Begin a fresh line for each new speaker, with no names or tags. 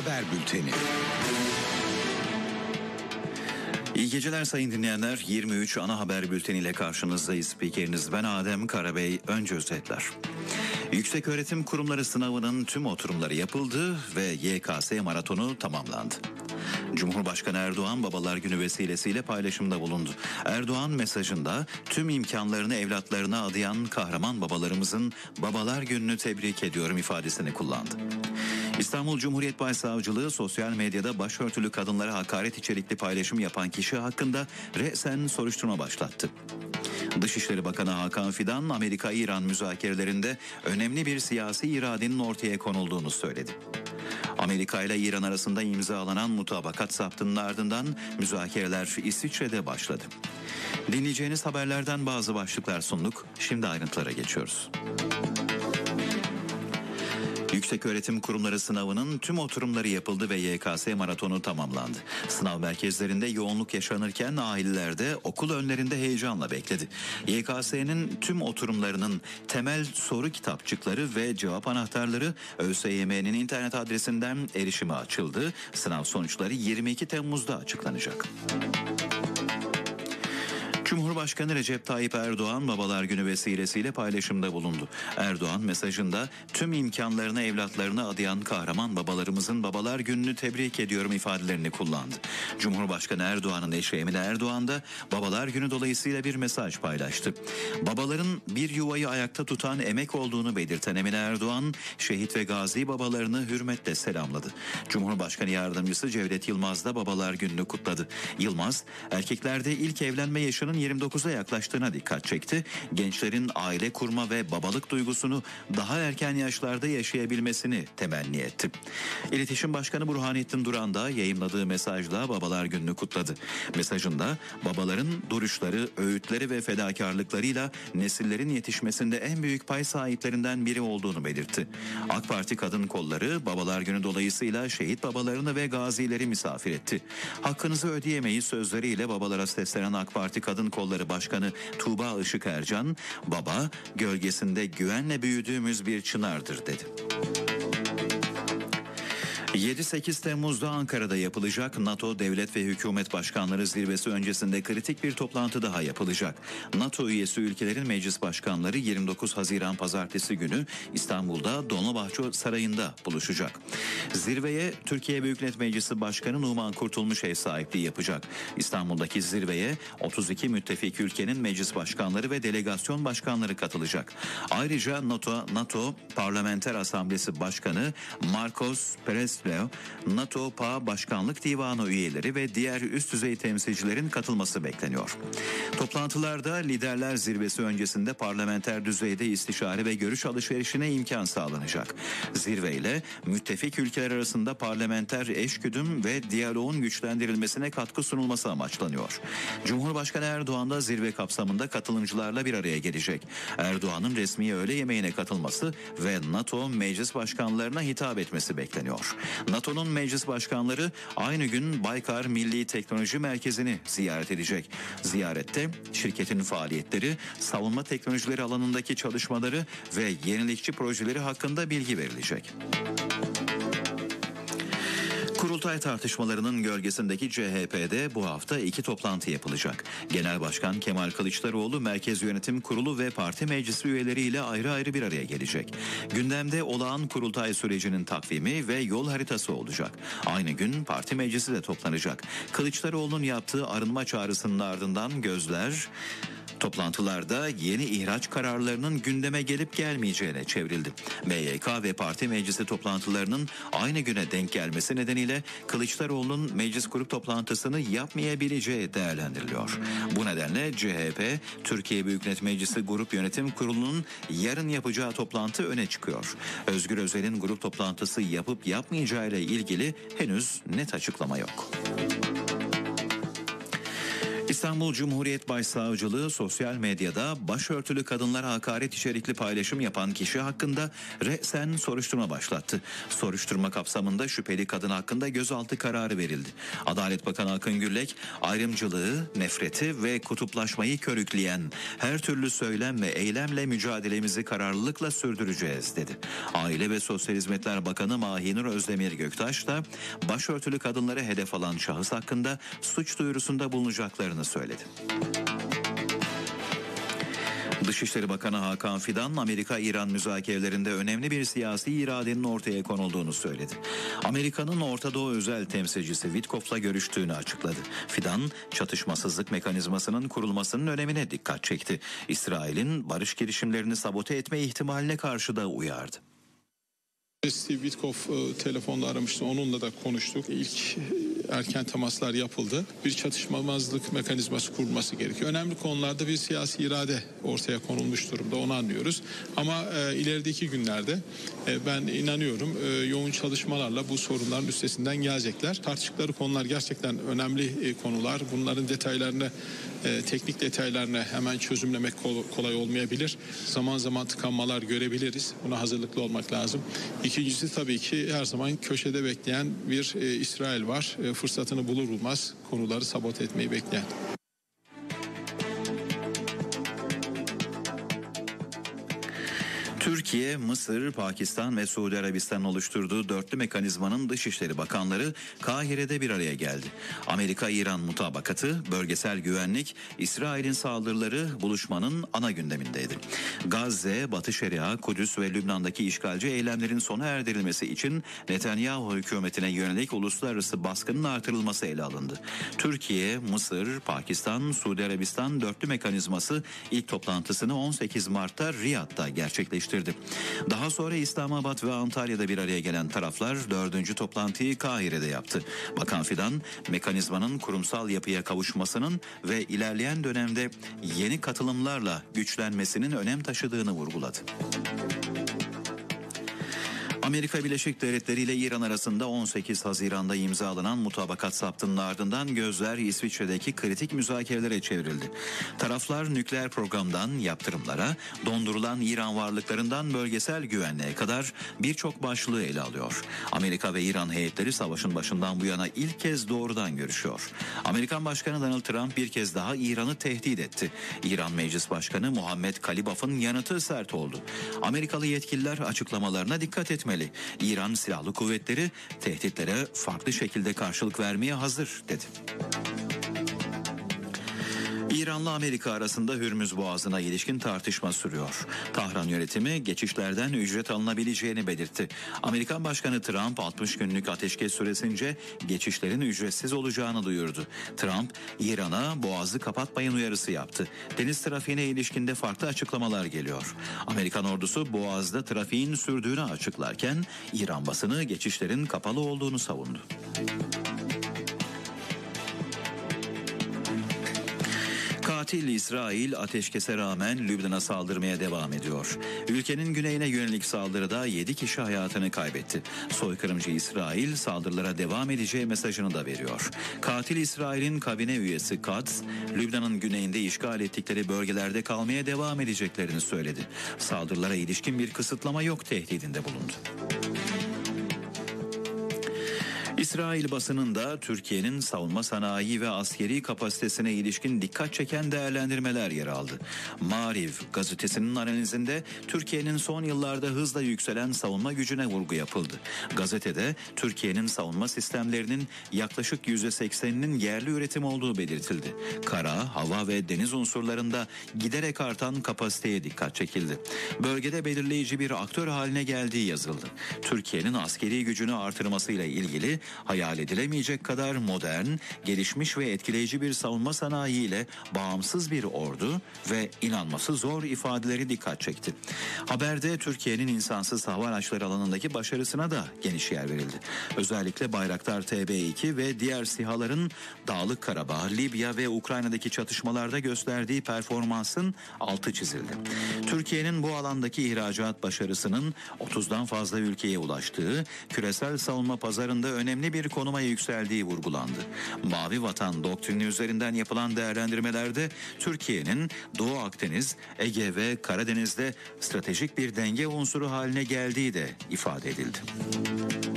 haber bülteni.
İyi geceler sayın dinleyenler. 23 ana haber bülteniyle karşınızdayız. Spikeriniz ben Adem Karabey. Önce özetler. Yükseköğretim Kurumları sınavının tüm oturumları yapıldı ve YKS maratonu tamamlandı. Cumhurbaşkanı Erdoğan Babalar Günü vesilesiyle paylaşımda bulundu. Erdoğan mesajında tüm imkanlarını evlatlarına adayan kahraman babalarımızın Babalar Günü'nü tebrik ediyorum ifadesini kullandı. İstanbul Cumhuriyet Başsavcılığı sosyal medyada başörtülü kadınlara hakaret içerikli paylaşım yapan kişi hakkında resen soruşturma başlattı. Dışişleri Bakanı Hakan Fidan, Amerika-İran müzakerelerinde önemli bir siyasi iradenin ortaya konulduğunu söyledi. Amerika ile İran arasında imzalanan mutabakat saptının ardından müzakereler İsviçre'de başladı. Dinleyeceğiniz haberlerden bazı başlıklar sunduk. Şimdi ayrıntılara geçiyoruz. Yükseköğretim Kurumları sınavının tüm oturumları yapıldı ve YKS maratonu tamamlandı. Sınav merkezlerinde yoğunluk yaşanırken aileler de okul önlerinde heyecanla bekledi. YKS'nin tüm oturumlarının temel soru kitapçıkları ve cevap anahtarları ÖSYM'nin internet adresinden erişime açıldı. Sınav sonuçları 22 Temmuz'da açıklanacak. Cumhurbaşkanı Recep Tayyip Erdoğan Babalar Günü vesilesiyle paylaşımda bulundu. Erdoğan mesajında tüm imkanlarını evlatlarına adayan kahraman babalarımızın Babalar Günü'nü tebrik ediyorum ifadelerini kullandı. Cumhurbaşkanı Erdoğan'ın eşi Emine Erdoğan da Babalar Günü dolayısıyla bir mesaj paylaştı. Babaların bir yuvayı ayakta tutan emek olduğunu belirten Emine Erdoğan, şehit ve gazi babalarını hürmetle selamladı. Cumhurbaşkanı Yardımcısı Cevdet Yılmaz da Babalar Günü'nü kutladı. Yılmaz, erkeklerde ilk evlenme yaşının 29'a yaklaştığına dikkat çekti. Gençlerin aile kurma ve babalık duygusunu daha erken yaşlarda yaşayabilmesini temenni etti. İletişim Başkanı Burhanettin Duran da yayımladığı mesajla Babalar Günü'nü kutladı. Mesajında babaların duruşları, öğütleri ve fedakarlıklarıyla nesillerin yetişmesinde en büyük pay sahiplerinden biri olduğunu belirtti. AK Parti kadın kolları Babalar Günü dolayısıyla şehit babalarını ve gazileri misafir etti. Hakkınızı ödeyemeyiz sözleriyle babalara seslenen AK Parti kadın Kolları Başkanı Tuğba Işık Ercan, baba gölgesinde güvenle büyüdüğümüz bir çınardır dedi. 7-8 Temmuz'da Ankara'da yapılacak NATO Devlet ve Hükümet Başkanları Zirvesi öncesinde kritik bir toplantı daha yapılacak. NATO üyesi ülkelerin meclis başkanları 29 Haziran Pazartesi günü İstanbul'da Dolmabahçe Sarayı'nda buluşacak. Zirveye Türkiye Büyük Millet Meclisi Başkanı Numan Kurtulmuş ev sahipliği yapacak. İstanbul'daki zirveye 32 müttefik ülkenin meclis başkanları ve delegasyon başkanları katılacak. Ayrıca NATO Parlamenter Asamblesi Başkanı Marcos Perez, NATO PA Başkanlık Divanı üyeleri ve diğer üst düzey temsilcilerin katılması bekleniyor. Toplantılarda liderler zirvesi öncesinde parlamenter düzeyde istişare ve görüş alışverişine imkan sağlanacak. Zirveyle müttefik ülkeler arasında parlamenter eşgüdüm ve diyaloğun güçlendirilmesine katkı sunulması amaçlanıyor. Cumhurbaşkanı Erdoğan da zirve kapsamında katılımcılarla bir araya gelecek. Erdoğan'ın resmi öğle yemeğine katılması ve NATO meclis başkanlarına hitap etmesi bekleniyor. NATO'nun meclis başkanları aynı gün Baykar Milli Teknoloji Merkezi'ni ziyaret edecek. Ziyarette şirketin faaliyetleri, savunma teknolojileri alanındaki çalışmaları ve yenilikçi projeleri hakkında bilgi verilecek. Kurultay tartışmalarının gölgesindeki CHP'de bu hafta 2 toplantı yapılacak. Genel Başkan Kemal Kılıçdaroğlu Merkez Yönetim Kurulu ve parti meclisi üyeleriyle ayrı ayrı bir araya gelecek. Gündemde olağan kurultay sürecinin takvimi ve yol haritası olacak. Aynı gün parti meclisi de toplanacak. Kılıçdaroğlu'nun yaptığı arınma çağrısının ardından gözler toplantılarda yeni ihraç kararlarının gündeme gelip gelmeyeceğine çevrildi. MYK ve parti meclisi toplantılarının aynı güne denk gelmesi nedeniyle Kılıçdaroğlu'nun meclis grup toplantısını yapmayabileceği değerlendiriliyor. Bu nedenle CHP, Türkiye Büyük Millet Meclisi Grup Yönetim Kurulu'nun yarın yapacağı toplantı öne çıkıyor. Özgür Özel'in grup toplantısı yapıp yapmayacağı ile ilgili henüz net açıklama yok. İstanbul Cumhuriyet Başsavcılığı sosyal medyada başörtülü kadınlara hakaret içerikli paylaşım yapan kişi hakkında resen soruşturma başlattı. Soruşturma kapsamında şüpheli kadın hakkında gözaltı kararı verildi. Adalet Bakanı Akın Gürlek, ayrımcılığı, nefreti ve kutuplaşmayı körükleyen her türlü söylem ve eylemle mücadelemizi kararlılıkla sürdüreceğiz dedi. Aile ve Sosyal Hizmetler Bakanı Mahinur Özdemir Göktaş da başörtülü kadınları hedef alan şahıs hakkında suç duyurusunda bulunacaklarını söyledi. Dışişleri Bakanı Hakan Fidan, Amerika-İran müzakerelerinde önemli bir siyasi iradenin ortaya konulduğunu söyledi. Amerika'nın Orta Doğu özel temsilcisi Witkoff'la görüştüğünü açıkladı. Fidan, çatışmasızlık mekanizmasının kurulmasının önemine dikkat çekti. İsrail'in barış girişimlerini sabote etme ihtimaline karşı da uyardı.
Steve Witkoff telefonla aramıştı. Onunla da konuştuk. İlk erken temaslar yapıldı. Bir çatışmamazlık mekanizması kurulması gerekiyor. Önemli konularda bir siyasi irade ortaya konulmuş durumda. Onu anlıyoruz. Ama ilerideki günlerde ben inanıyorum yoğun çalışmalarla bu sorunların üstesinden gelecekler. Tartıştıkları konular gerçekten önemli konular. Bunların detaylarını, teknik detaylarını hemen çözümlemek kolay olmayabilir. Zaman zaman tıkanmalar görebiliriz. Buna hazırlıklı olmak lazım. İkincisi tabii ki her zaman köşede bekleyen bir İsrail var. Fırsatını bulur bulmaz konuları sabote etmeyi bekleyen.
Türkiye, Mısır, Pakistan ve Suudi Arabistan'ın oluşturduğu dörtlü mekanizmanın Dışişleri Bakanları Kahire'de bir araya geldi. Amerika-İran mutabakatı, bölgesel güvenlik, İsrail'in saldırıları buluşmanın ana gündemindeydi. Gazze, Batı Şeria, Kudüs ve Lübnan'daki işgalci eylemlerin sona erdirilmesi için Netanyahu hükümetine yönelik uluslararası baskının artırılması ele alındı. Türkiye, Mısır, Pakistan, Suudi Arabistan dörtlü mekanizması ilk toplantısını 18 Mart'ta Riyad'da gerçekleştirdi. Daha sonra İslamabad ve Antalya'da bir araya gelen taraflar 4. toplantıyı Kahire'de yaptı. Bakan Fidan, mekanizmanın kurumsal yapıya kavuşmasının ve ilerleyen dönemde yeni katılımlarla güçlenmesinin önem taşıdığını vurguladı. Amerika Birleşik Devletleri ile İran arasında 18 Haziran'da imzalanan mutabakat saptının ardından gözler İsviçre'deki kritik müzakerelere çevrildi. Taraflar nükleer programdan yaptırımlara, dondurulan İran varlıklarından bölgesel güvenliğe kadar birçok başlığı ele alıyor. Amerika ve İran heyetleri savaşın başından bu yana ilk kez doğrudan görüşüyor. Amerikan Başkanı Donald Trump bir kez daha İran'ı tehdit etti. İran Meclis Başkanı Muhammed Kalibaf'ın yanıtı sert oldu. Amerikalı yetkililer açıklamalarına dikkat etmeli. İran Silahlı Kuvvetleri tehditlere farklı şekilde karşılık vermeye hazır dedi. İran'la Amerika arasında Hürmüz Boğazı'na ilişkin tartışma sürüyor. Tahran yönetimi geçişlerden ücret alınabileceğini belirtti. Amerikan Başkanı Trump 60 günlük ateşkes süresince geçişlerin ücretsiz olacağını duyurdu. Trump, İran'a boğazı kapatmayın uyarısı yaptı. Deniz trafiğine ilişkinde farklı açıklamalar geliyor. Amerikan ordusu boğazda trafiğin sürdüğünü açıklarken İran basını geçişlerin kapalı olduğunu savundu. Katil İsrail ateşkese rağmen Lübnan'a saldırmaya devam ediyor. Ülkenin güneyine yönelik saldırıda 7 kişi hayatını kaybetti. Soykırımcı İsrail saldırılara devam edeceği mesajını da veriyor. Katil İsrail'in kabine üyesi Katz, Lübnan'ın güneyinde işgal ettikleri bölgelerde kalmaya devam edeceklerini söyledi. Saldırılara ilişkin bir kısıtlama yok tehdidinde bulundu. İsrail basınında Türkiye'nin savunma sanayi ve askeri kapasitesine ilişkin dikkat çeken değerlendirmeler yer aldı. Maariv gazetesinin analizinde Türkiye'nin son yıllarda hızla yükselen savunma gücüne vurgu yapıldı. Gazetede Türkiye'nin savunma sistemlerinin yaklaşık %80'inin yerli üretim olduğu belirtildi. Kara, hava ve deniz unsurlarında giderek artan kapasiteye dikkat çekildi. Bölgede belirleyici bir aktör haline geldiği yazıldı. Türkiye'nin askeri gücünü artırmasıyla ilgili hayal edilemeyecek kadar modern, gelişmiş ve etkileyici bir savunma sanayiyle bağımsız bir ordu ve inanması zor ifadeleri dikkat çekti. Haberde Türkiye'nin insansız hava araçları alanındaki başarısına da geniş yer verildi. Özellikle Bayraktar TB2 ve diğer SİHA'ların Dağlık Karabağ, Libya ve Ukrayna'daki çatışmalarda gösterdiği performansın altı çizildi. Türkiye'nin bu alandaki ihracat başarısının 30'dan fazla ülkeye ulaştığı, küresel savunma pazarında önemli önemli bir konuma yükseldiği vurgulandı. Mavi Vatan doktrini üzerinden yapılan değerlendirmelerde Türkiye'nin Doğu Akdeniz, Ege ve Karadeniz'de stratejik bir denge unsuru haline geldiği de ifade edildi.